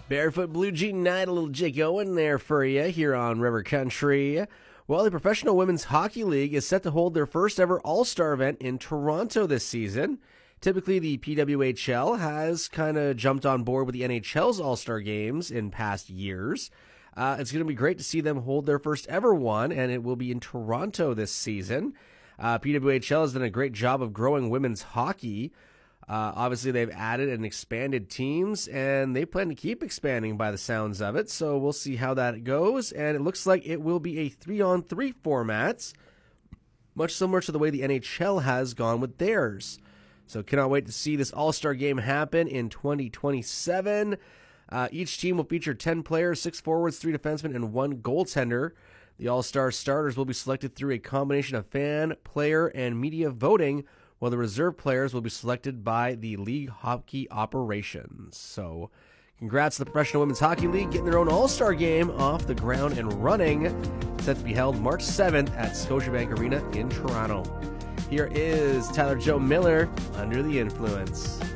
Barefoot Blue Jean Night, a little Jake Owen there for you here on River Country. Well, the Professional Women's Hockey League is set to hold their first ever All-Star event in Toronto this season. Typically, the PWHL has kind of jumped on board with the NHL's All-Star Games in past years. It's going to be great to see them hold their first ever one, and it will be in Toronto this season. PWHL has done a great job of growing women's hockey. Obviously, they've added and expanded teams, and they plan to keep expanding by the sounds of it, so we'll see how that goes. And it looks like it will be a 3-on-3 format, much similar to the way the NHL has gone with theirs. So cannot wait to see this All-Star game happen in 2027. Each team will feature 10 players, 6 forwards, 3 defensemen, and 1 goaltender. The All-Star starters will be selected through a combination of fan, player, and media voting, while the reserve players will be selected by the league hockey operations. So, congrats to the Professional Women's Hockey League getting their own All-Star game off the ground and running. It's set to be held March 7th at Scotiabank Arena in Toronto. Here is Tyler Joe Miller, Under the Influence.